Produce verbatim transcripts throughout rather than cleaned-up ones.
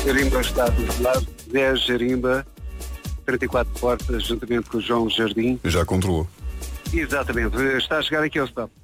Jarimba está do lado. Zé Jarimba, trinta e quatro portas, juntamente com o João Jardim. Já controlou. Exatamente, está a chegar aqui ao stop.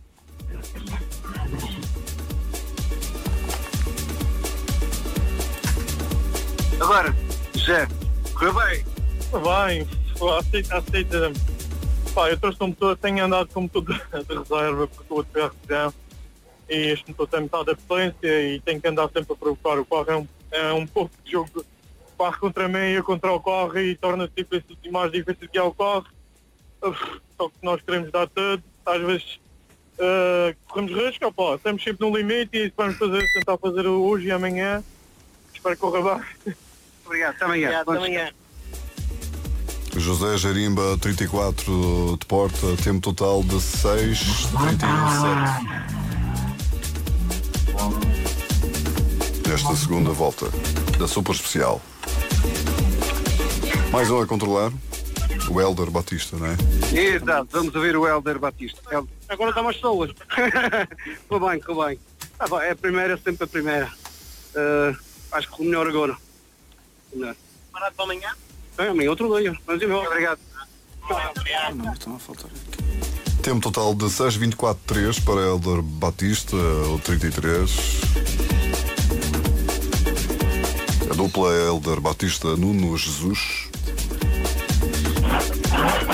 Agora, José, correu bem? Bem, aceita, aceita. Pá, eu trouxe um motor, tenho andado com motor de, de reserva porque o outro carro já, e este motor tem metade da potência e tenho que andar sempre a provocar. O carro é um, é um pouco de jogo, carro contra mim e eu contra o carro, e torna-se difícil, mais difícil que é o carro. Uf, só que nós queremos dar tudo, às vezes uh, corremos risco, pá, estamos sempre no limite e isso vamos fazer, tentar fazer hoje e amanhã. Espero que corra bem. Obrigado, até amanhã. Obrigado, até amanhã. José Jarimba, trinta e quatro de porta, tempo total de seis trinta e sete. Nesta segunda volta da Super Especial. Mais um a controlar, o Hélder Batista, não é? Exato, vamos ouvir o Hélder Batista. Hélder. Agora está mais pessoas. Ficou bem, ficou bem. Ah, bom, é a primeira, sempre a primeira. Uh, acho que o melhor agora. O melhor. Parado para amanhã? É, amanhã outro dia. Mas eu, obrigado. Não, estão a faltar aqui. Tempo total de seis vinte e quatro três para Hélder Batista, o trinta e três. A dupla é Hélder Batista Nuno Jesus.